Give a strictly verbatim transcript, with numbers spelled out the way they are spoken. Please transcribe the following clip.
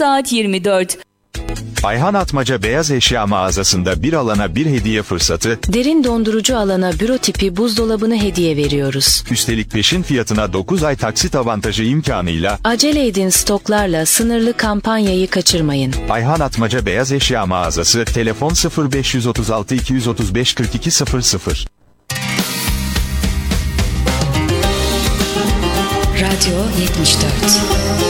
saat yirmi dört. Ayhan Atmaca Beyaz Eşya mağazasında bir alana bir hediye fırsatı, Derin dondurucu alana büro tipi buzdolabını hediye veriyoruz. üstelik peşin fiyatına dokuz ay taksit avantajı imkanıyla Acele edin, stoklarla sınırlı kampanyayı kaçırmayın. Ayhan Atmaca Beyaz Eşya mağazası, telefon sıfır beş üç altı iki üç beş kırk iki sıfır sıfır. Radyo yetmiş dört.